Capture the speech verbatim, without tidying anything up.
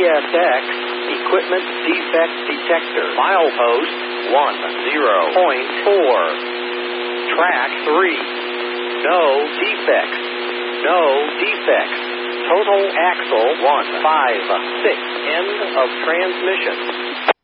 S X Equipment Defect Detector. Milepost one zero point four. Track three. No defects. No defects. Total axle one five six. End of transmission.